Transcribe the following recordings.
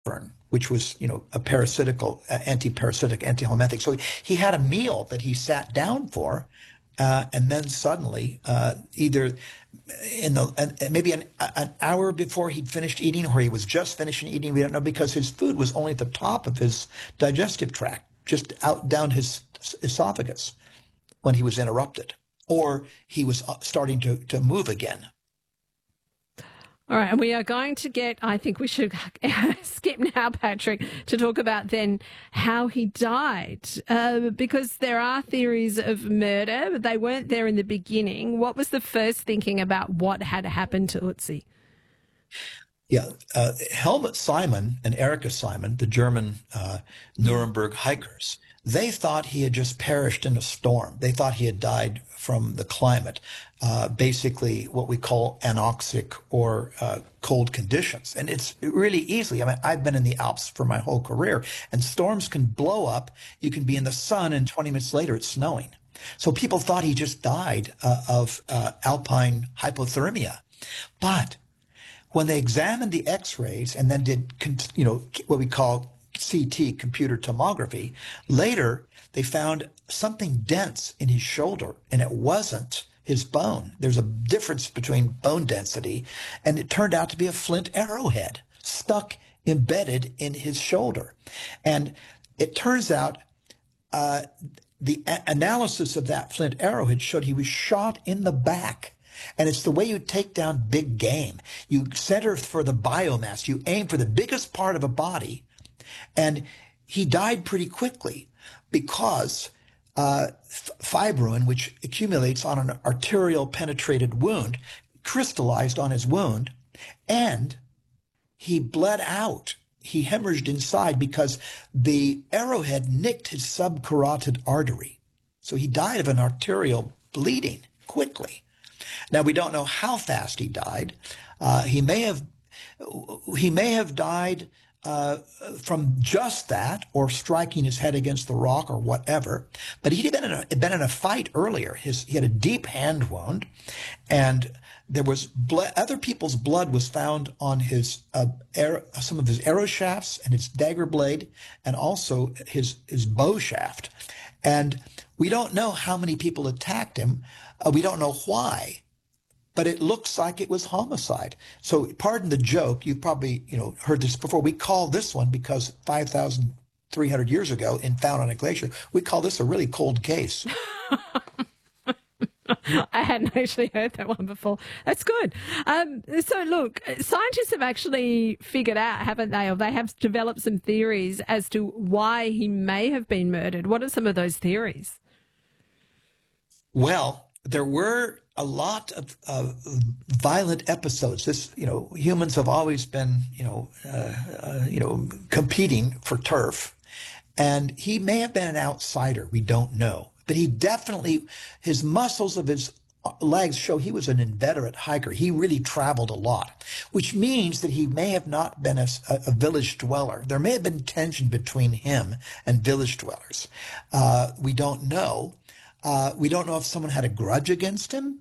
which was, a parasitical, anti-parasitic, anti-helminthic. So he had a meal that he sat down for, and then suddenly, either maybe an hour before he'd finished eating, or he was just finishing eating, we don't know, because his food was only at the top of his digestive tract, just out down his esophagus, when he was interrupted, or he was starting to move again. All right, and we are going to I think we should skip now, Patrick, to talk about then how he died, because there are theories of murder, but they weren't there in the beginning. What was the first thinking about what had happened to Ötzi? Yeah, Helmut Simon and Erika Simon, the German Nuremberg hikers, they thought he had just perished in a storm. They thought he had died from the climate, basically what we call anoxic or cold conditions. And it's really easily. I mean, I've been in the Alps for my whole career, and storms can blow up. You can be in the sun, and 20 minutes later it's snowing. So people thought he just died of alpine hypothermia. But when they examined the X-rays and then did, what we call CT, computer tomography, later they found something dense in his shoulder, and it wasn't his bone. There's a difference between bone density, and it turned out to be a flint arrowhead stuck, embedded in his shoulder. And it turns out the analysis of that flint arrowhead showed he was shot in the back. And it's the way you take down big game. You center for the biomass. You aim for the biggest part of a body. And he died pretty quickly because fibrin, which accumulates on an arterial penetrated wound, crystallized on his wound, and he bled out. He hemorrhaged inside because the arrowhead nicked his subcarotid artery. So he died of an arterial bleeding quickly. Now, we don't know how fast he died. He may have died from just that, or striking his head against the rock, or whatever. But he'd been in a fight earlier. He had a deep hand wound, and there was blood. Other people's blood was found on his some of his arrow shafts and his dagger blade, and also his bow shaft. And we don't know how many people attacked him. We don't know why, but it looks like it was homicide. So pardon the joke. You've probably heard this before. We call this one, because 5,300 years ago in Found on a Glacier, we call this a really cold case. I hadn't actually heard that one before. That's good. So look, scientists have actually figured out, haven't they, or they have developed some theories as to why he may have been murdered. What are some of those theories? Well, there were a lot of violent episodes. Humans have always been, competing for turf, and he may have been an outsider. We don't know, but he definitely, his muscles of his legs show he was an inveterate hiker. He really traveled a lot, which means that he may have not been a village dweller. There may have been tension between him and village dwellers. We don't know. We don't know if someone had a grudge against him.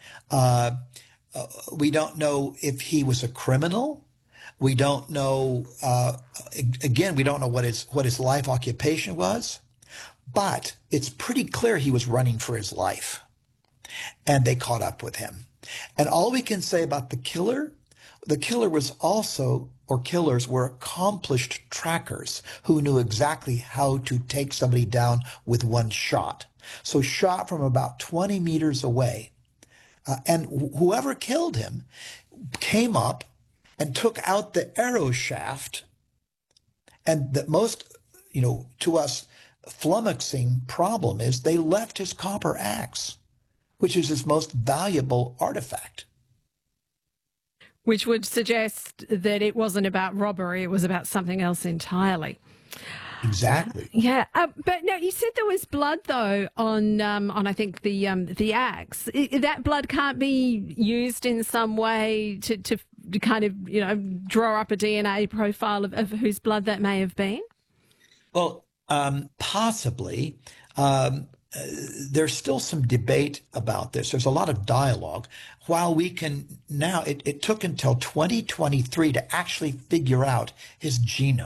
We don't know if he was a criminal. We don't know. Again, we don't know what his life occupation was. But it's pretty clear he was running for his life, and they caught up with him. And all we can say about the killer was also, or killers were accomplished trackers who knew exactly how to take somebody down with one shot. So shot from about 20 meters away. And whoever killed him came up and took out the arrow shaft. And the most, to us, flummoxing problem is they left his copper axe, which is his most valuable artifact. Which would suggest that it wasn't about robbery, it was about something else entirely. Exactly. Yeah, but no, you said there was blood though on I think the axe. That blood can't be used in some way to kind of draw up a DNA profile of whose blood that may have been. Well, possibly. there's still some debate about this. There's a lot of dialogue. While we can now, it took until 2023 to actually figure out his genome.